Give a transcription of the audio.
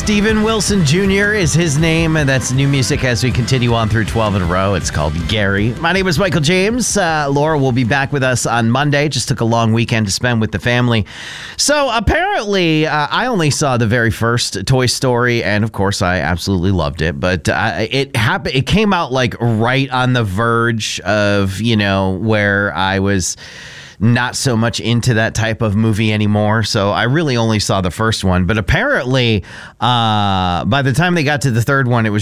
Steven Wilson Jr. is his name, and that's new music as we continue on through 12 in a row. It's called Gary. My name is Michael James. Laura will be back with us on Monday. Just took a long weekend to spend with the family. So apparently, I only saw the very first Toy Story, and of course, I absolutely loved it. But it came out like right on the verge of, where I was not so much into that type of movie anymore. So I really only saw the first one. But apparently, by the time they got to the third one, it was